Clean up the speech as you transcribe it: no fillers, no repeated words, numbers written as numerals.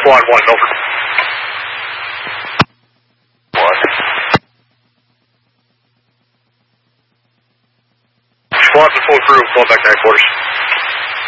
Squad 1, over. What? Squad with full crew, call back to headquarters.